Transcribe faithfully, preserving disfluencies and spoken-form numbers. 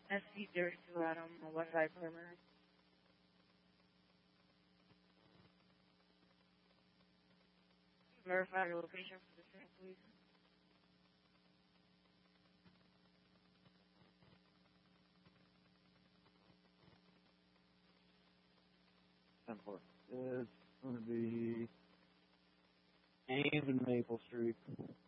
S C thirty-two Adam, on West Side Perimeter. Verify your location for the same, please. ten four. It's going to be Ames and Maple Street.